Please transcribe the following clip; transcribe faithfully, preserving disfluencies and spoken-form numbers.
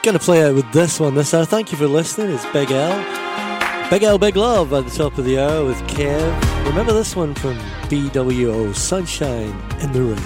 Going to play out with this one this hour. Thank you for listening. It's Big L. Big L, Big Love at the top of the hour with Kev. Remember this one from B W O, Sunshine in the Rain.